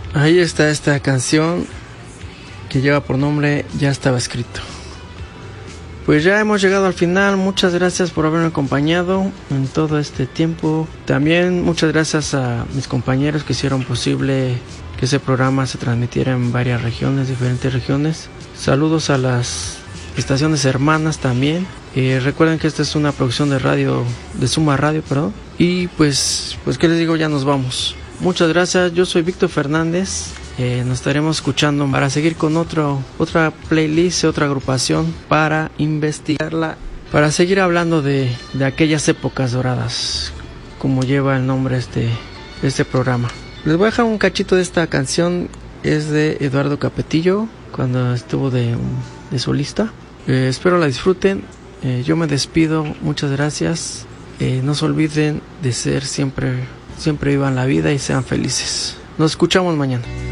Ahí está esta canción que lleva por nombre Ya estaba escrito. Pues ya hemos llegado al final. Muchas gracias por haberme acompañado en todo este tiempo. También muchas gracias a mis compañeros que hicieron posible que ese programa se transmitiera en varias regiones, diferentes regiones. Saludos a las estaciones hermanas también. Recuerden que esta es una producción de radio, de Suma Radio, perdón. Y pues qué les digo, ya nos vamos. Muchas gracias. Yo soy Víctor Fernández. Nos estaremos escuchando para seguir con otra playlist, otra agrupación para investigarla, para seguir hablando de aquellas épocas doradas, como lleva el nombre este programa. Les voy a dejar un cachito de esta canción. Es de Eduardo Capetillo, cuando estuvo de solista. Espero la disfruten. Yo me despido. Muchas gracias. No se olviden de ser siempre vivan la vida y sean felices. Nos escuchamos mañana.